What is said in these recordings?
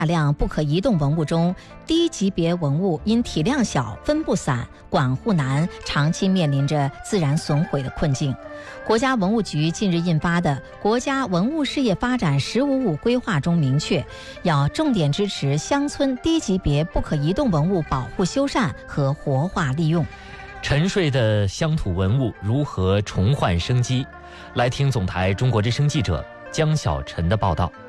大量不可移动文物中，低级别文物因体量小、分布散、管护难，长期面临着自然损毁的困境。国家文物局近日印发的《国家文物事业发展“15+5”规划》中明确，要重点支持乡村低级别不可移动文物保护修缮和活化利用。 沉睡的乡土文物如何重焕生机？来听总台中国之声记者江小晨的报道。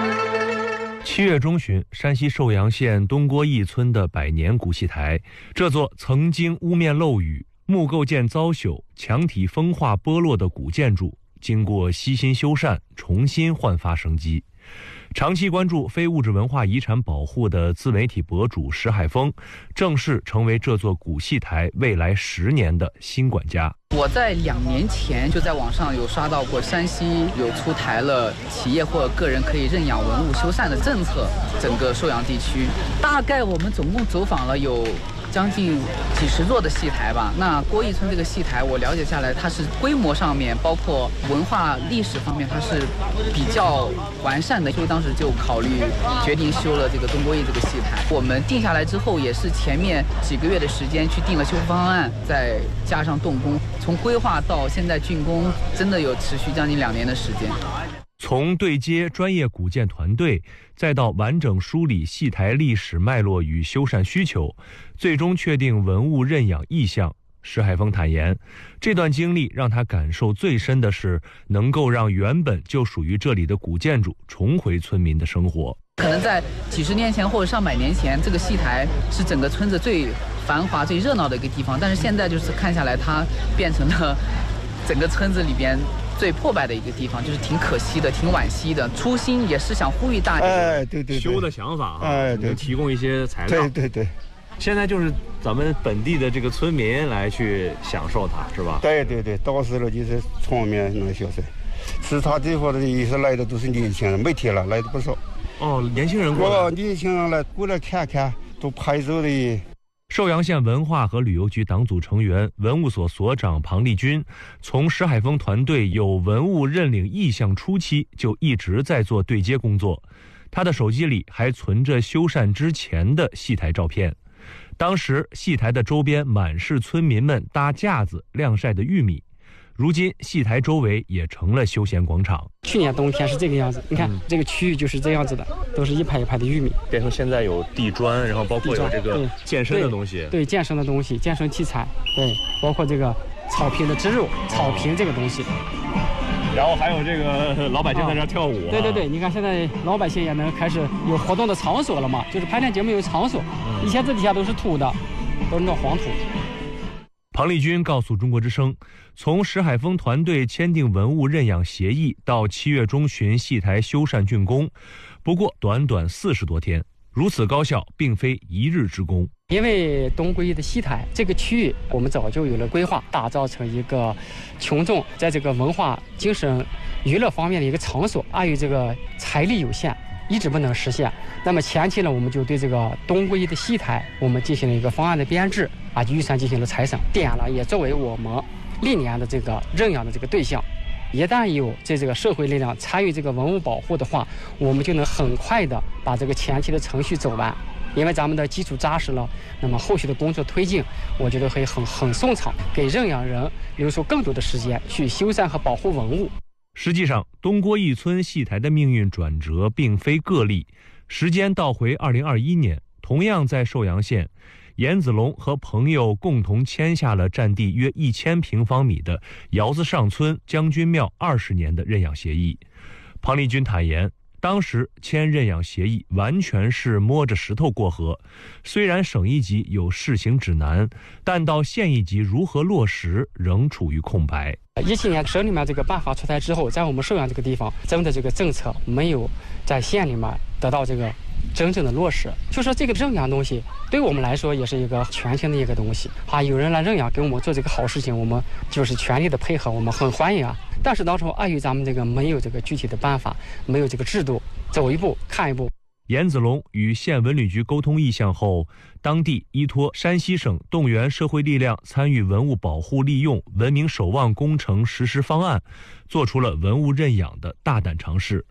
7月中旬，山西寿阳县东郭驿村的百年古戏台，这座曾经屋面漏雨、木构件遭朽、墙体风化剥落的古建筑，经过悉心修缮，重新焕发生机。长期关注非物质文化遗产保护的自媒体博主石海峰，正式成为这座古戏台未来10年的新管家。 我在2年前就在网上有刷到过，山西有出台了企业或个人可以认养文物修缮的政策，整个寿阳地区，大概我们总共走访了有将近几十座的戏台吧。那郭驿村这个戏台，我了解下来，它是规模上面，包括文化历史方面，它是比较完善的，所以当时就考虑决定修了这个东郭驿这个戏台。我们定下来之后，也是前面几个月的时间去定了修复方案，再加上动工，从规划到现在竣工，真的有持续将近2年的时间。 从对接专业古建团队，再到完整梳理戏台历史脉络与修缮需求，最终确定文物认养意向。石海峰坦言，这段经历让他感受最深的是能够让原本就属于这里的古建筑重回村民的生活。 可能在几十年前或者上百年前，这个戏台是整个村子最繁华最热闹的一个地方，但是现在就是看下来，它变成了整个村子里边最破败的一个地方，就是挺可惜的，挺惋惜的。初心也是想呼吁大家， 对，修的想法对， 提供一些材料， 对。 现在就是咱们本地的这个村民来去享受它，是吧？ 对，到时候就是村民能享受。其他地方的也是来的都是年轻人，没天了来的不少。 哦，年轻人过来， 年轻人来过来看看，都拍照的。 寿阳县文化和旅游局党组成员、文物所所长庞立军，从石海峰团队有文物认领意向初期就一直在做对接工作。他的手机里还存着修缮之前的戏台照片。当时戏台的周边满是村民们搭架子晾晒的玉米，如今戏台周围也成了休闲广场。 去年冬天是这个样子，你看这个区域就是这样子的，都是一排一排的玉米， 变成现在有地砖，然后包括有这个健身的东西， 对健身的东西、健身器材，对，包括这个草坪的植入、草坪这个东西。 然后还有这个老百姓在这跳舞， 对，你看现在老百姓也能开始有活动的场所了嘛，就是排练节目有场所，以前这底下都是土的，都是那种黄土。 庞立军告诉中国之声，从石海峰团队签订文物认养协议到7月中旬戏台修缮竣工，不过短短40多天，如此高效并非一日之功。 因为东郭驿的戏台这个区域，我们早就有了规划，打造成一个群众在这个文化、精神、娱乐方面的一个场所。碍于这个财力有限，一直不能实现。那么前期呢，我们就对这个东郭驿的戏台，我们进行了一个方案的编制，预算进行了财审，点了也作为我们历年的这个认养的这个对象。一旦有这个社会力量参与这个文物保护的话，我们就能很快的把这个前期的程序走完。因为咱们的基础扎实了，那么后续的工作推进，我觉得会很顺畅，给认养人留出更多的时间去修缮和保护文物。 实际上，东郭驿村戏台的命运转折并非个例。时间倒回2021年，同样在寿阳县，严子龙和朋友共同签下了占地约1000平方米的窑子上村将军庙20年的认养协议。庞立军坦言，当时签认养协议完全是摸着石头过河，虽然省一级有试行指南，但到县一级如何落实仍处于空白。 17年省里面这个办法出台之后，在我们寿阳这个地方，真的这个政策没有在县里面得到这个真正的落实。就说这个认养东西对我们来说也是一个全新的一个东西有人来认养给我们做这个好事情，我们就是全力的配合，我们很欢迎但是当初碍于咱们这个没有这个具体的办法，没有这个制度，走一步看一步。 严子龙与县文旅局沟通意向后，当地依托山西省动员社会力量参与文物保护利用文明守望工程实施方案，做出了文物认养的大胆尝试。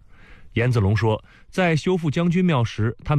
严子龙说，在修复将军庙时，他们